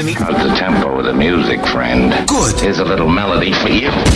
Jimmy. How's the tempo of the music, friend? Good. Here's a little melody for you.